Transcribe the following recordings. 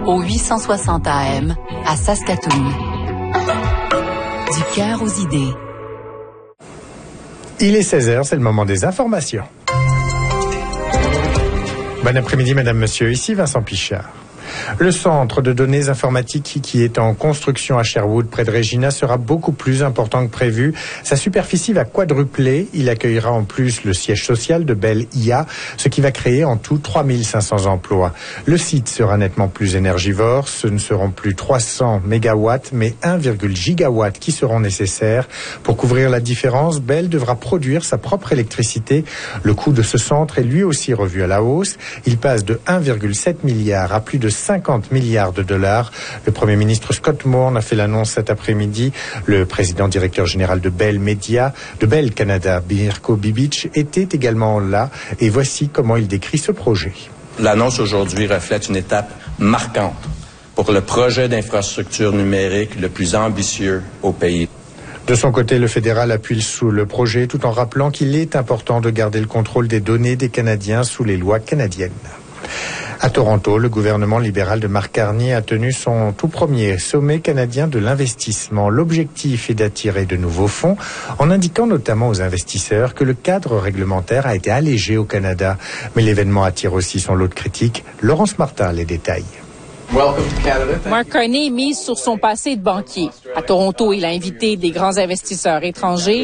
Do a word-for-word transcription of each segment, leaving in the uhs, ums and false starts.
au huit cent soixante A M à Saskatoon. Du cœur aux idées. Il est seize heures, c'est le moment des informations. Bon après-midi, madame, monsieur. Ici Vincent Pichard. Le centre de données informatiques qui est en construction à Sherwood, près de Regina, sera beaucoup plus important que prévu. Sa superficie va quadrupler. Il accueillera en plus le siège social de Bell I A, ce qui va créer en tout trois mille cinq cents emplois. Le site sera nettement plus énergivore. Ce ne seront plus trois cents mégawatts, mais un virgule gigawatt qui seront nécessaires. Pour couvrir la différence, Bell devra produire sa propre électricité. Le coût de ce centre est lui aussi revu à la hausse. Il passe de un virgule sept milliard à plus de cinquante milliards de dollars. Le Premier ministre Scott Morn a fait l'annonce cet après-midi. Le président directeur général de Bell Media, de Bell Canada, Mirko Bibic, était également là. Et voici comment il décrit ce projet. L'annonce aujourd'hui reflète une étape marquante pour le projet d'infrastructure numérique le plus ambitieux au pays. De son côté, le fédéral appuie sous le projet tout en rappelant qu'il est important de garder le contrôle des données des Canadiens sous les lois canadiennes. À Toronto, le gouvernement libéral de Mark Carney a tenu son tout premier sommet canadien de l'investissement. L'objectif est d'attirer de nouveaux fonds en indiquant notamment aux investisseurs que le cadre réglementaire a été allégé au Canada. Mais l'événement attire aussi son lot de critiques. Laurence Martin les détails. Mark Carney mise sur son passé de banquier. À Toronto, il a invité des grands investisseurs étrangers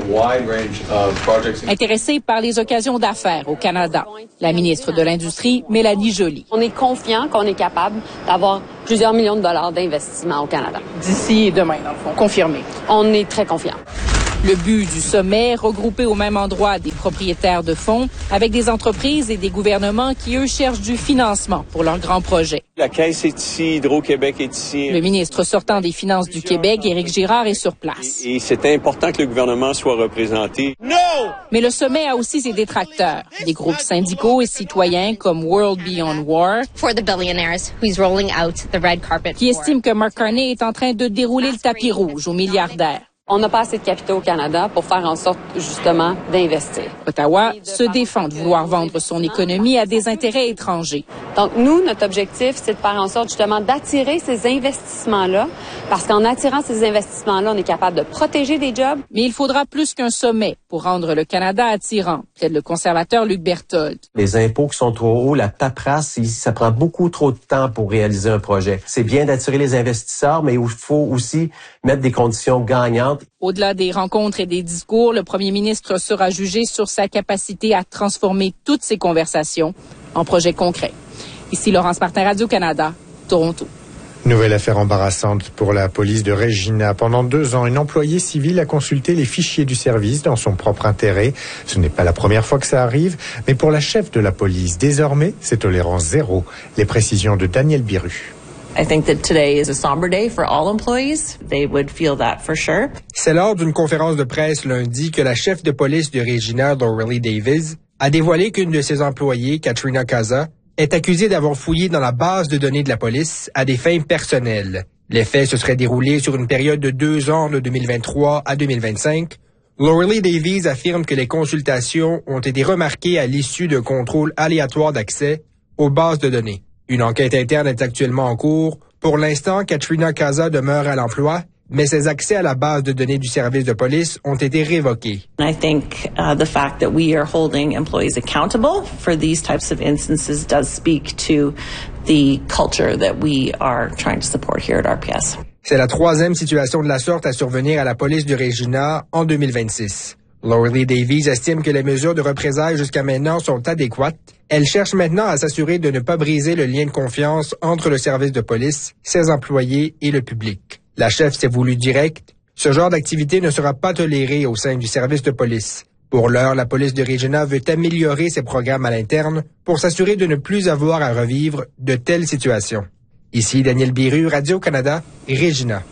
intéressés par les occasions d'affaires au Canada. La ministre de l'Industrie, Mélanie Joly. On est confiant qu'on est capable d'avoir plusieurs millions de dollars d'investissement au Canada. D'ici demain, dans le fond, confirmé. On est très confiant. Le but du sommet, regrouper au même endroit des propriétaires de fonds avec des entreprises et des gouvernements qui, eux, cherchent du financement pour leurs grands projets. La Caisse est ici, Hydro-Québec est ici. Le ministre sortant des Finances du Québec, Éric Girard, est sur place. Et, et c'est important que le gouvernement soit représenté. Non! Mais le sommet a aussi ses détracteurs. Des groupes syndicaux et citoyens comme World Beyond War, For the billionaires who's rolling out the red carpet qui estiment que Mark Carney est en train de dérouler le tapis rouge aux milliardaires. On n'a pas assez de capitaux au Canada pour faire en sorte, justement, d'investir. Ottawa se défend de vouloir vendre son économie à des intérêts étrangers. Donc, nous, notre objectif, c'est de faire en sorte, justement, d'attirer ces investissements-là, parce qu'en attirant ces investissements-là, on est capable de protéger des jobs. Mais il faudra plus qu'un sommet pour rendre le Canada attirant, plaide le conservateur Luc Berthold. Les impôts qui sont trop hauts, la paperasse, ça prend beaucoup trop de temps pour réaliser un projet. C'est bien d'attirer les investisseurs, mais il faut aussi mettre des conditions gagnantes. Au-delà des rencontres et des discours, le premier ministre sera jugé sur sa capacité à transformer toutes ces conversations en projets concrets. Ici Laurence Martin, Radio-Canada, Toronto. Nouvelle affaire embarrassante pour la police de Regina. Pendant deux ans, une employée civile a consulté les fichiers du service dans son propre intérêt. Ce n'est pas la première fois que ça arrive, mais pour la chef de la police, désormais, c'est tolérance zéro. Les précisions de Daniel Biru. I think that today is a somber day for all employees. They would feel that for sure. C'est lors d'une conférence de presse lundi que la chef de police de Regina, Lorilei Davies, a dévoilé qu'une de ses employées, Katrina Kaza, est accusée d'avoir fouillé dans la base de données de la police à des fins personnelles. Les faits se seraient déroulés sur une période de deux ans de deux mille vingt-trois à deux mille vingt-cinq. Lorilei Davies affirme que les consultations ont été remarquées à l'issue d'un contrôle aléatoire d'accès aux bases de données. Une enquête interne est actuellement en cours. Pour l'instant, Katrina Kaza demeure à l'emploi, mais ses accès à la base de données du service de police ont été révoqués. I think uh, the fact that we are holding employees accountable for these types of instances does speak to the culture that we are trying to support here at R P S. C'est la troisième situation de la sorte à survenir à la police de Regina en deux mille vingt-six. Lorilei Davies estime que les mesures de représailles jusqu'à maintenant sont adéquates. Elle cherche maintenant à s'assurer de ne pas briser le lien de confiance entre le service de police, ses employés et le public. La chef s'est voulue directe. Ce genre d'activité ne sera pas toléré au sein du service de police. Pour l'heure, la police de Regina veut améliorer ses programmes à l'interne pour s'assurer de ne plus avoir à revivre de telles situations. Ici Daniel Biru, Radio-Canada, Regina.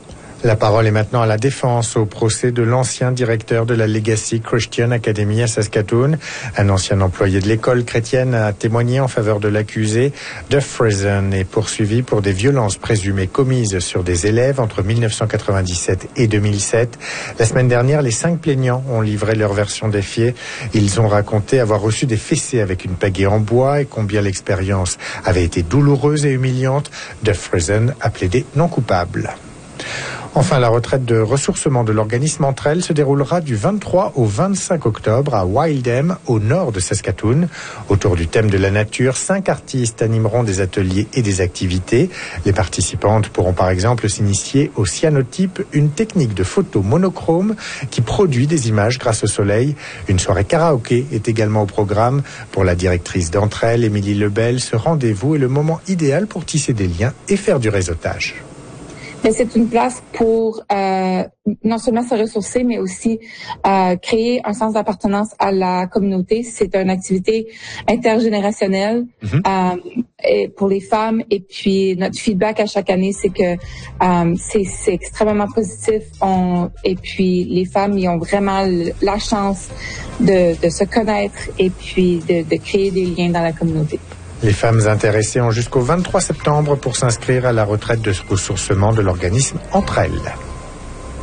La parole est maintenant à la défense au procès de l'ancien directeur de la Legacy Christian Academy à Saskatoon. Un ancien employé de l'école chrétienne a témoigné en faveur de l'accusé. Duff Friesen est poursuivi pour des violences présumées commises sur des élèves entre mille neuf cent quatre-vingt-dix-sept et deux mille sept. La semaine dernière, les cinq plaignants ont livré leur version des faits. Ils ont raconté avoir reçu des fessées avec une pagaie en bois et combien l'expérience avait été douloureuse et humiliante. Duff Friesen a plaidé non coupable. Enfin, la retraite de ressourcement de l'organisme Entre Elles se déroulera du vingt-trois au vingt-cinq octobre à Wildhem, au nord de Saskatoon. Autour du thème de la nature, cinq artistes animeront des ateliers et des activités. Les participantes pourront par exemple s'initier au cyanotype, une technique de photo monochrome qui produit des images grâce au soleil. Une soirée karaoké est également au programme. Pour la directrice d'Entre Elles, Émilie Lebel, ce rendez-vous est le moment idéal pour tisser des liens et faire du réseautage. Mais c'est une place pour euh, non seulement se ressourcer, mais aussi euh, créer un sens d'appartenance à la communauté. C'est une activité intergénérationnelle mm-hmm. euh, et pour les femmes. Et puis notre feedback à chaque année, c'est que euh, c'est, c'est extrêmement positif. On, et puis les femmes, ils ont vraiment la chance de, de se connaître et puis de, de créer des liens dans la communauté. Les femmes intéressées ont jusqu'au vingt-trois septembre pour s'inscrire à la retraite de ressourcement de l'organisme Entre Elles.